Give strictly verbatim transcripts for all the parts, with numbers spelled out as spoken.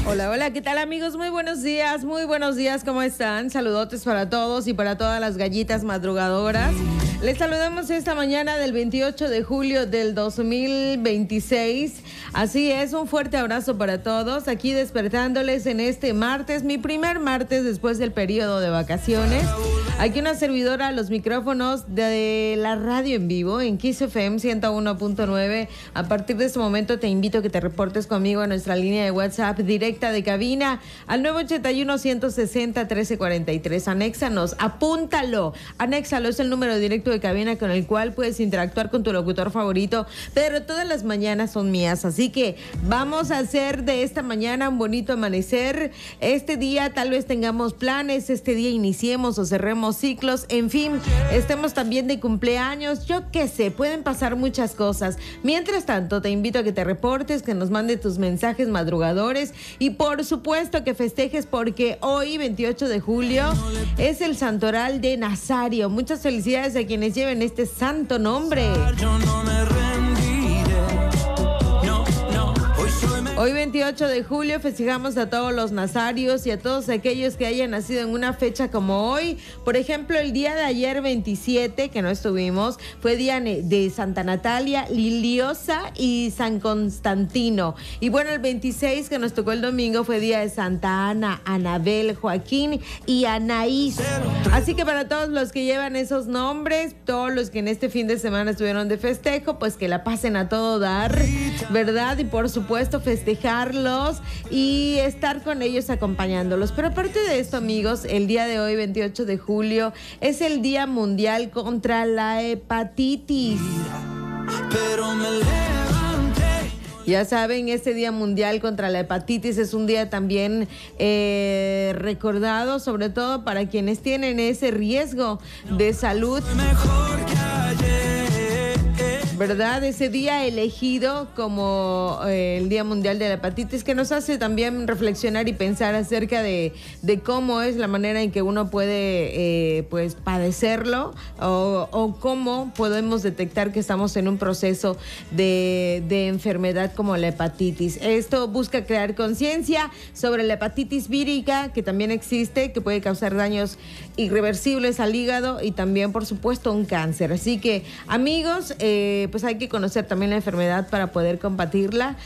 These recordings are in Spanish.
Hola, hola, ¿qué tal amigos? Muy buenos días, muy buenos días, ¿cómo están? Saludotes para todos y para todas las gallitas madrugadoras. Les saludamos esta mañana del veintiocho de julio del dos mil veintiséis. Así es, un fuerte abrazo para todos, aquí despertándoles en este martes, mi primer martes después del periodo de vacaciones. Aquí una servidora a los micrófonos de la radio en vivo en Kiss F M ciento uno punto nueve. A partir de este momento te invito a que te reportes conmigo a nuestra línea de WhatsApp directa de cabina al nueve ochenta y uno, ciento sesenta, trece cuarenta y tres. Anéxanos, apúntalo, anéxalo, es el número directo de cabina con el cual puedes interactuar con tu locutor favorito, pero todas las mañanas son mías, así que vamos a hacer de esta mañana un bonito amanecer. Este día tal vez tengamos planes, este día iniciemos o cerremos ciclos, en fin, estemos también de cumpleaños, yo qué sé, pueden pasar muchas cosas. Mientras tanto, te invito a que te reportes, que nos mande tus mensajes madrugadores y por supuesto que festejes porque hoy, veintiocho de julio, es el santoral de Nazario. Muchas felicidades a quienes lleven este santo nombre. Hoy veintiocho de julio festejamos a todos los nazarios y a todos aquellos que hayan nacido en una fecha como hoy. Por ejemplo, el día de ayer veintisiete, que no estuvimos, fue día de Santa Natalia, Liliosa y San Constantino. Y bueno, el veintiséis, que nos tocó el domingo, fue día de Santa Ana, Anabel, Joaquín y Anaís. Así que para todos los que llevan esos nombres, todos los que en este fin de semana estuvieron de festejo, pues que la pasen a todo dar, ¿verdad? Y por supuesto festejar dejarlos y estar con ellos acompañándolos. Pero aparte de esto, amigos, el día de hoy, veintiocho de julio, es el Día Mundial contra la Hepatitis. Pero me levanté. Ya saben, este Día Mundial contra la Hepatitis es un día también eh, recordado, sobre todo para quienes tienen ese riesgo de salud. Mejor que ayer. ¿Verdad? Ese día elegido como eh, el Día Mundial de la Hepatitis, que nos hace también reflexionar y pensar acerca de, de cómo es la manera en que uno puede eh, pues padecerlo o, o cómo podemos detectar que estamos en un proceso de, de enfermedad como la hepatitis. Esto busca crear conciencia sobre la hepatitis vírica, que también existe, que puede causar daños irreversibles al hígado y también, por supuesto, un cáncer. Así que, amigos, eh, pues hay que conocer también la enfermedad para poder combatirla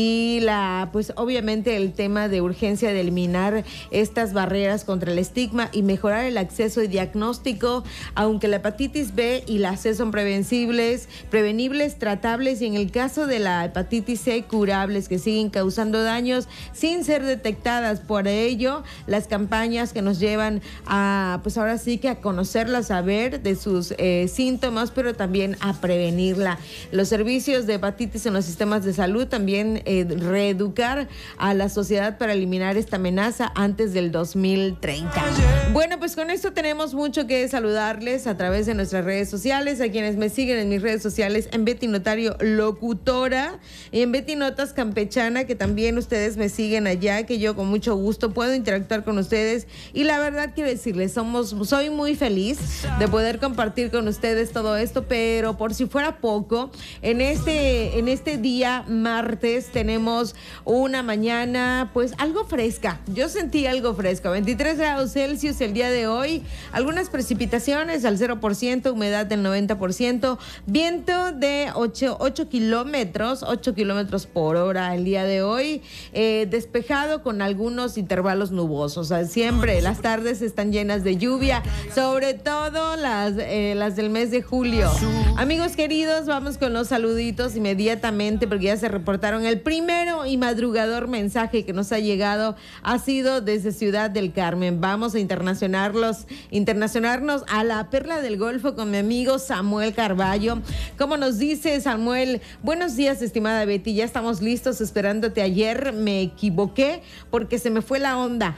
y la, pues obviamente el tema de urgencia de eliminar estas barreras contra el estigma y mejorar el acceso y diagnóstico, aunque la hepatitis B y la C son prevenibles, prevenibles, tratables y en el caso de la hepatitis C curables, que siguen causando daños sin ser detectadas. Por ello, las campañas que nos llevan a, pues ahora sí que a conocerla, a saber de sus eh, síntomas, pero también a prevenirla. Los servicios de hepatitis en los sistemas de salud, también eh, reeducar a la sociedad para eliminar esta amenaza antes del dos mil treinta. Bueno, pues con esto tenemos mucho que saludarles a través de nuestras redes sociales, a quienes me siguen en mis redes sociales, en Betty Notario Locutora y en Betty Notas Campechana, que también ustedes me siguen allá, que yo con mucho gusto puedo interactuar con ustedes y la verdad quiero decirles, somos, soy muy feliz de poder compartir con ustedes todo esto, pero por si fuera poco, en este, en este día martes tenemos una mañana pues algo fresca. Yo sentí algo fresco, veintitrés grados Celsius el día de hoy, algunas precipitaciones al cero por ciento, humedad del noventa por ciento, viento de ocho, ocho kilómetros, ocho kilómetros por hora el día de hoy, eh, despejado con algunos intervalos nubosos. O sea, siempre las tardes están llenas de lluvia, sobre todo las, eh, las del mes de julio. Amigos queridos, vamos con los saluditos inmediatamente porque ya se reportaron. El primero y madrugador mensaje que nos ha llegado ha sido desde Ciudad del Carmen. Vamos a internacionarlos, internacionarnos a la Perla del Golfo con mi amigo Samuel Carballo. Como nos dice Samuel, buenos días, estimada Betty, ya estamos listos esperándote. Ayer me equivoqué porque se me fue la onda.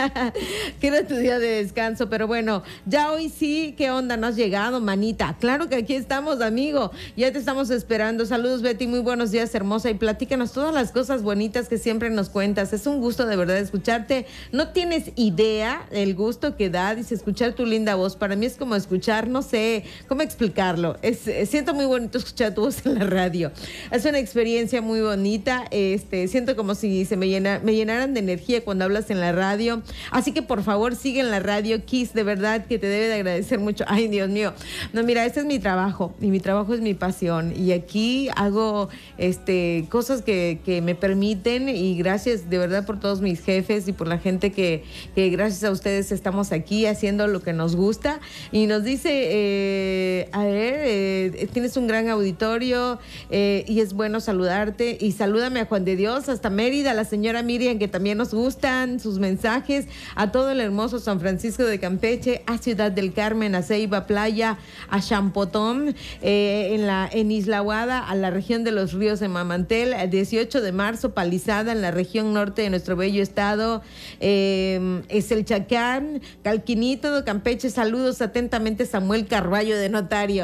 Que era tu día de descanso, pero bueno, ya hoy sí, ¿qué onda? ¿No has llegado, manita? Claro que aquí estamos, amigo. Ya te estamos esperando. Saludos, Betty, muy buenos días, hermosa, y platícanos todas las cosas bonitas que siempre nos cuentas. Es un gusto de verdad escucharte. No tienes idea del gusto que da, dice, escuchar tu linda voz. Para mí es como escuchar, no sé cómo explicarlo. Es, siento muy bonito escuchar tu voz en la radio. Es una experiencia muy bonita. Este, siento como si se me, llena, me llenaran de energía cuando hablas en la radio. Así que por favor sigue en la radio, Kiss, de verdad que te debe de agradecer mucho. Ay, Dios mío. No, mira, este es mi trabajo y mi trabajo es mi pasión. Y aquí hago este, cosas que, que me permiten, y gracias de verdad por todos mis jefes y por la gente que, que gracias a ustedes estamos aquí haciendo lo que nos gusta. Y nos dice, eh, a ver, eh, tienes un gran auditorio eh, y es bueno saludarte. Y salúdame a Juan de Dios hasta Mérida, a la señora Miriam, que también nos gustan sus mensajes, a todo el hermoso San Francisco de Campeche, a Ciudad del Carmen, a Ceiba Playa, a Champotón, eh, en, la, en Isla Guada, a la región de los ríos de Mamantel, el dieciocho de marzo, Palizada, en la región norte de nuestro bello estado, eh, es el Chacán, Calquinito de Campeche. Saludos atentamente, Samuel Carballo de Notario.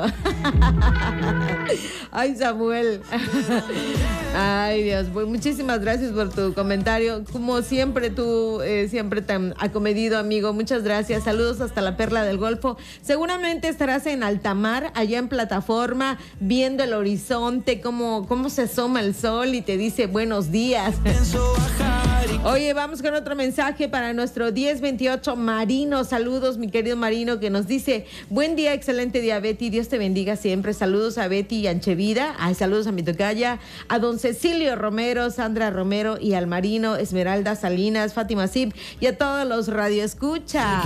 Ay, Samuel. Ay, Dios, pues muchísimas gracias por tu comentario. Como siempre, tú eh, siempre tan acomedido, amigo. Muchas gracias. Saludos hasta la Perla del Golfo. Seguramente estarás en altamar, allá en plataforma, viendo el horizonte, cómo, cómo se asoma el sol y te dice buenos días. Oye, vamos con otro mensaje para nuestro diez veintiocho Marino. Saludos, mi querido Marino, que nos dice, buen día, excelente día, Betty. Dios te bendiga siempre. Saludos a Betty y Anchevida. Ay, saludos a mi tocaya, a don Cecilio Romero, Sandra Romero y al Marino, Esmeralda Salinas, Fátima Zip y a todos los radioescuchas.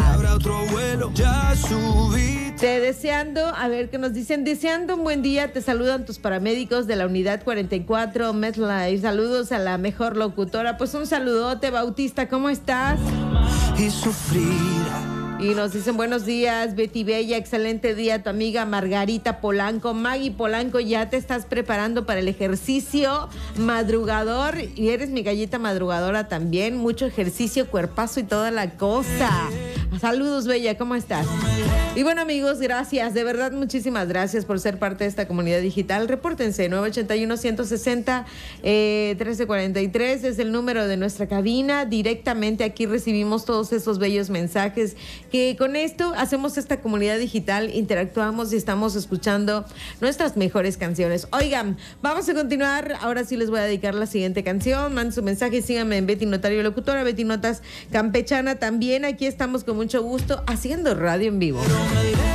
Te deseando, a ver qué nos dicen, deseando un buen día, te saludan tus paramédicos de la unidad cuarenta y cuatro, MedLife. Saludos a la mejor locutora. Pues un saludote, Bautista, ¿cómo estás? Y sufrir. Y nos dicen buenos días, Betty Bella, excelente día, tu amiga Margarita Polanco. Maggie Polanco, ya te estás preparando para el ejercicio madrugador y eres mi galleta madrugadora también. Mucho ejercicio, cuerpazo y toda la cosa. Saludos, Bella, ¿cómo estás? Y bueno, amigos, gracias, de verdad, muchísimas gracias por ser parte de esta comunidad digital. Repórtense, nueve ochenta y uno, ciento sesenta, eh, trece cuarenta y tres es el número de nuestra cabina. Directamente aquí recibimos todos esos bellos mensajes, que con esto hacemos esta comunidad digital, interactuamos y estamos escuchando nuestras mejores canciones. Oigan, vamos a continuar, ahora sí les voy a dedicar la siguiente canción. Manden su mensaje, síganme en Betty Notario Locutora, Betty Notas Campechana también. Aquí estamos con mucho gusto haciendo radio en vivo.